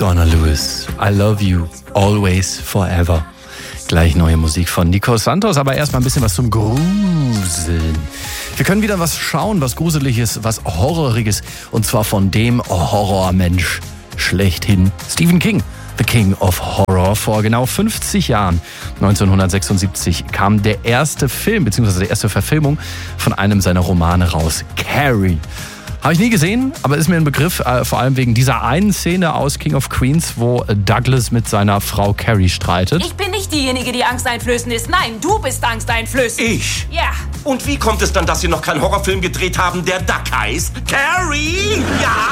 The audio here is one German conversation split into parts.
Donna Lewis, I love you, always, forever. Gleich neue Musik von Nico Santos, aber erstmal ein bisschen was zum Gruseln. Wir können wieder was schauen, was Gruseliges, was Horroriges, und zwar von dem Horrormensch schlechthin, Stephen King. The King of Horror. Vor genau 50 Jahren, 1976, kam der erste Film, beziehungsweise die erste Verfilmung von einem seiner Romane raus, Carrie. Habe ich nie gesehen, aber ist mir ein Begriff, vor allem wegen dieser einen Szene aus King of Queens, wo Douglas mit seiner Frau Carrie streitet. Ich bin nicht diejenige, die angsteinflößend ist. Nein, du bist angsteinflößend. Ich? Ja. Und wie kommt es dann, dass Sie noch keinen Horrorfilm gedreht haben, der Duck heißt? Carrie?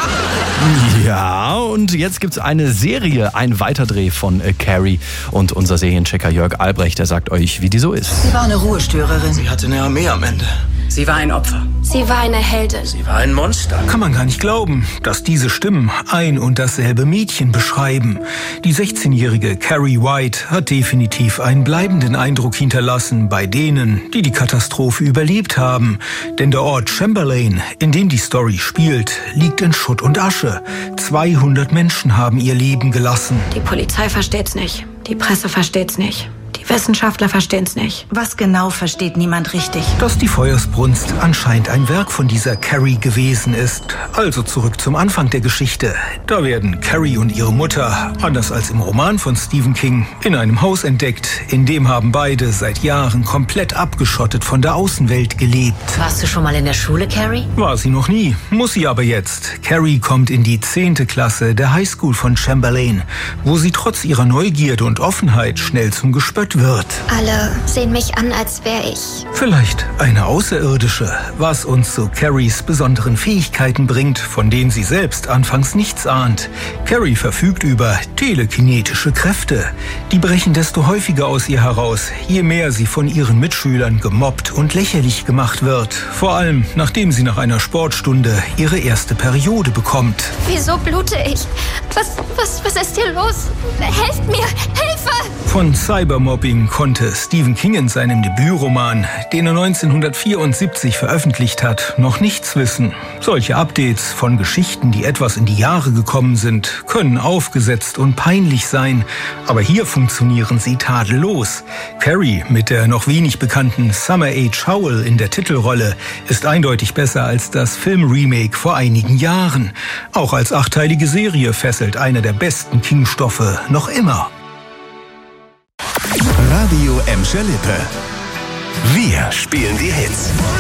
Ja? Ja, und jetzt gibt's eine Serie, ein Weiterdreh von Carrie. Und unser Serienchecker Jörg Albrecht, der sagt euch, wie die so ist. Sie war eine Ruhestörerin. Sie hatte eine Armee am Ende. Sie war ein Opfer. Sie war eine Heldin. Sie war ein Monster. Kann man gar nicht glauben, dass diese Stimmen ein und dasselbe Mädchen beschreiben. Die 16-jährige Carrie White hat definitiv einen bleibenden Eindruck hinterlassen bei denen, die die Katastrophe überlebt haben. Denn der Ort Chamberlain, in dem die Story spielt, liegt in Schutt und Asche. 200 Menschen haben ihr Leben gelassen. Die Polizei versteht's nicht. Die Presse versteht's nicht. Die Wissenschaftler verstehen's nicht. Was genau versteht niemand richtig? Dass die Feuersbrunst anscheinend ein Werk von dieser Carrie gewesen ist. Also zurück zum Anfang der Geschichte. Da werden Carrie und ihre Mutter, anders als im Roman von Stephen King, in einem Haus entdeckt. In dem haben beide seit Jahren komplett abgeschottet von der Außenwelt gelebt. Warst du schon mal in der Schule, Carrie? War sie noch nie, muss sie aber jetzt. Carrie kommt in die 10. Klasse der Highschool von Chamberlain, wo sie trotz ihrer Neugierde und Offenheit schnell zum Gespött wird. Alle sehen mich an, als wäre ich. Vielleicht eine Außerirdische, was uns zu Carries besonderen Fähigkeiten bringt, von denen sie selbst anfangs nichts ahnt. Carrie verfügt über telekinetische Kräfte. Die brechen desto häufiger aus ihr heraus, je mehr sie von ihren Mitschülern gemobbt und lächerlich gemacht wird. Vor allem, nachdem sie nach einer Sportstunde ihre erste Periode bekommt. Wieso blute ich? Was ist hier los? Helft mir! Hilfe! Von Cybermobbing konnte Stephen King in seinem Debütroman, den er 1974 veröffentlicht hat, noch nichts wissen. Solche Updates von Geschichten, die etwas in die Jahre gekommen sind, können aufgesetzt und peinlich sein. Aber hier funktionieren sie tadellos. Carrie mit der noch wenig bekannten Summer H. Howell in der Titelrolle ist eindeutig besser als das Filmremake vor einigen Jahren. Auch als 8-teilige Serie fesselt einer der besten King-Stoffe noch immer. Radio Emscher Lippe. Wir spielen die Hits.